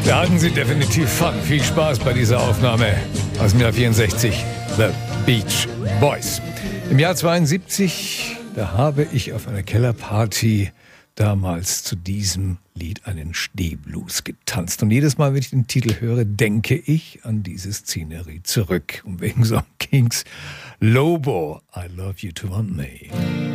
Da hatten Sie definitiv Fun. Viel Spaß bei dieser Aufnahme aus dem Jahr 64. The Beach Boys. Im Jahr 72, da habe ich auf einer Kellerparty damals zu diesem Lied einen Stehblues getanzt. Und jedes Mal, wenn ich den Titel höre, denke ich an diese Szenerie zurück. Und wegen Song Kings Lobo, I Love You to Want Me.